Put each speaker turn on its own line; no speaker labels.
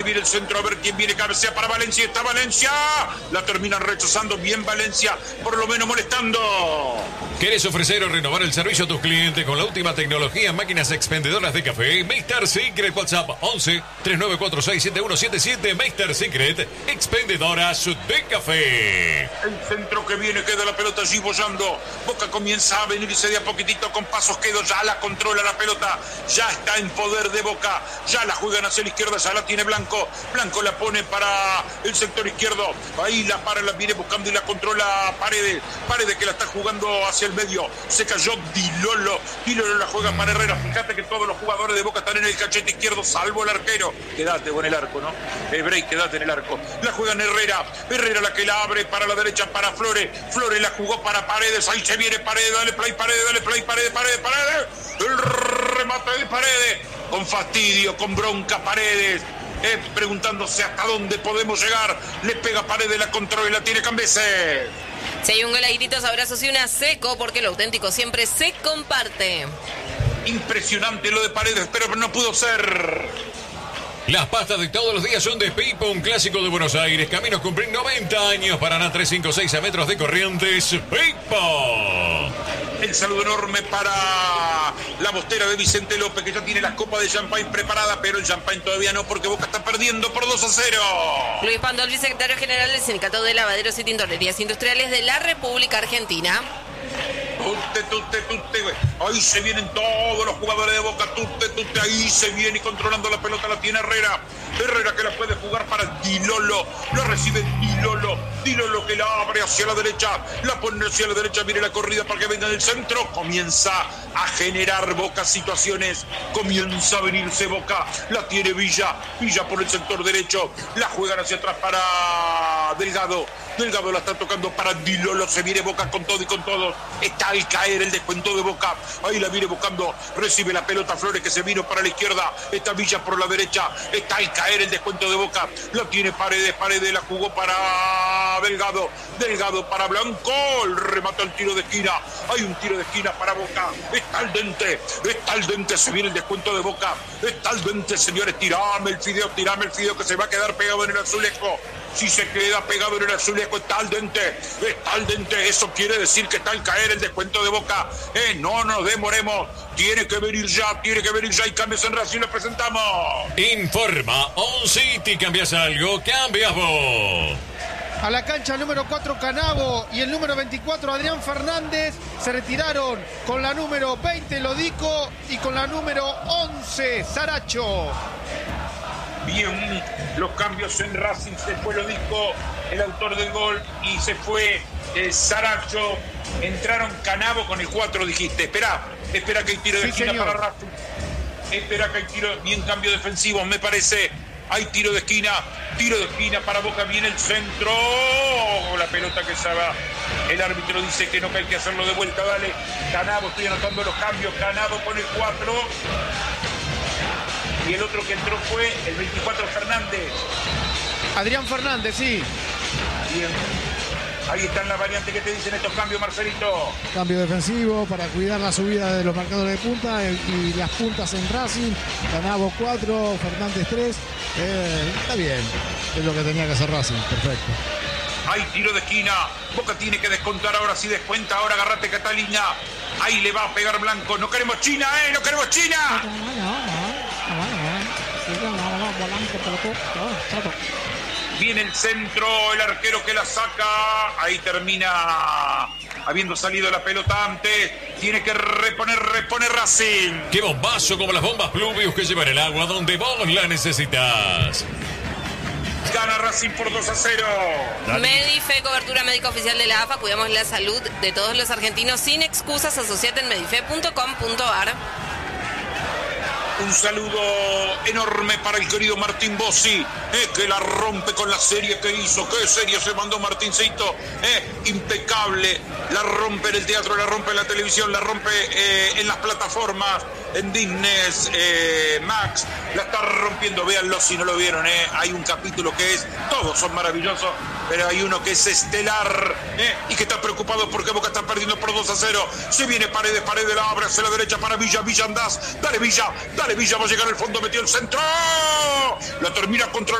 viene el centro, a ver quién viene, cabecea para Valencia, está Valencia, la terminan rechazando bien Valencia, por lo menos molestando.
¿Querés ofrecer o renovar el servicio a tus clientes con la última tecnología en máquinas expendedoras de café? Mr. Secret, WhatsApp 11 3946 7177. Mr. Secret, expendedoras de café.
El centro que viene, queda la pelota allí bollando. Boca comienza a venirse de a poquitito con pasos quedos, ya la controla la pelota, ya está en poder de Boca, ya la juegan hacia la izquierda, ya la tiene Blanco. Blanco la pone para el sector izquierdo, ahí la para, la viene buscando y la controla Paredes. Paredes que la está jugando hacia el medio, se cayó Di Lolo la juega para Herrera. Fíjate que todos los jugadores de Boca están en el cachete izquierdo, salvo el arquero. Quédate con el arco, ¿no? Break, quédate en el arco. La juegan Herrera la que la abre para la derecha para Flores la jugó para Paredes, ahí se viene Paredes, dale play, Paredes. El remate de Paredes, con fastidio, con bronca Paredes, preguntándose hasta dónde podemos llegar. Le pega Paredes, la controla y la tiene Cambeses.
Si hay un gol, hay gritos, abrazos y una seco, porque lo auténtico siempre se comparte.
Impresionante lo de Paredes, pero no pudo ser.
Las pastas de todos los días son de Pipo, un clásico de Buenos Aires. Caminos cumplir 90 años, Paraná 356 a metros de Corrientes. Pipo.
El saludo enorme para la bostera de Vicente López, que ya tiene las copas de champagne preparada, pero el champagne todavía no, porque Boca está perdiendo por 2-0.
Luis Pandolfi, secretario general del Sindicato de Lavaderos y Tintorerías Industriales de la República Argentina.
Tutte, güey. Ahí se vienen todos los jugadores de Boca, tutte, ahí se viene y controlando la pelota la tiene Herrera que la puede jugar para Di Lolo, lo recibe Di Lolo que la abre hacia la derecha, la pone hacia la derecha, viene la corrida para que venga del centro, comienza a generar Boca situaciones, comienza a venirse Boca, la tiene Villa por el sector derecho, la juegan hacia atrás para Delgado la está tocando para Di Lolo, se viene Boca con todo y con todo, está al caer el descuento de Boca, ahí la viene buscando, recibe la pelota Flores que se vino para la izquierda, está Villa por la derecha, está al caer el descuento de Boca, la tiene Paredes la jugó para Delgado para Blanco, el remate al tiro de esquina, hay un tiro de esquina para Boca, está al dente, se viene el descuento de Boca, está al dente, señores, tirame el fideo que se va a quedar pegado en el azulejo. Si se queda pegado en el azulejo, está al dente, eso quiere decir que está al caer el descuento de Boca, no nos demoremos, tiene que venir ya y cambios en Racing, lo presentamos.
Informa On City, cambias algo, cambias vos.
A la cancha número 4 Canavo y el número 24 Adrián Fernández se retiraron con la número 20 Lodico y con la número 11 Saracho.
Bien, los cambios en Racing, se fue Lodico, el autor del gol, y se fue Saracho. Entraron Canavo con el 4, dijiste. Espera que hay tiro de esquina para Racing. Espera que hay tiro, bien cambio defensivo, me parece. Hay tiro de esquina para Boca, viene el centro. La pelota que se va. El árbitro dice que no, que hay que hacerlo de vuelta, dale. Canavo, estoy anotando los cambios. Canavo con el 4. Y el otro que entró fue el 24 Fernández.
Adrián Fernández, sí.
Bien. Ahí están las variantes que te dicen estos cambios, Marcelito.
Cambio defensivo para cuidar la subida de los marcadores de punta y las puntas en Racing. Canavo 4, Fernández 3. Está bien. Es lo que tenía que hacer Racing. Perfecto.
Hay tiro de esquina. Boca tiene que descontar ahora, sí descuenta. Ahora agárrate, Catalina. Ahí le va a pegar Blanco. No queremos China, no queremos China. Viene el centro, el arquero que la saca. Ahí termina habiendo salido la pelota antes. Tiene que reponer Racing.
¡Qué bombazo como las bombas Pluvius que llevan el agua donde vos la necesitas!
Gana Racing por 2-0.
Medife, cobertura médica oficial de la AFA. Cuidamos la salud de todos los argentinos sin excusas. Asociate en medife.com.ar.
Un saludo enorme para el querido Martín Bossi, que la rompe con la serie que hizo. ¿Qué serie se mandó Martincito? Impecable. La rompe en el teatro, la rompe en la televisión, la rompe en las plataformas, en Disney, Max. La está rompiendo. Véanlo si no lo vieron. Hay un capítulo que es... Todos son maravillosos, pero hay uno que es estelar, y que está preocupado porque Boca está perdiendo por 2-0. Se viene Paredes la abre hacia la derecha para Villa andás. Dale Villa, va a llegar al fondo, metió el centro. La termina contra